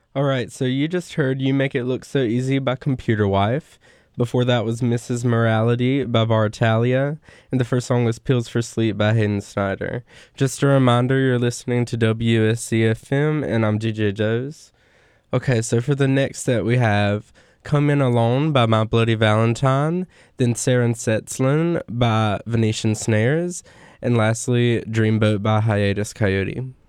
All right, so you just heard You Make It Look So Easy by Computer Wife. Before that was Mrs. Morality by Vartalia. And the first song was Pills for Sleep by Hayden Snyder. Just a reminder, you're listening to WSCFM, and I'm DJ Joes. Okay, so for the next set, we have Come In Alone by My Bloody Valentine, then Saren Setzlin by Venetian Snares, and lastly, Dreamboat by Hiatus Coyote.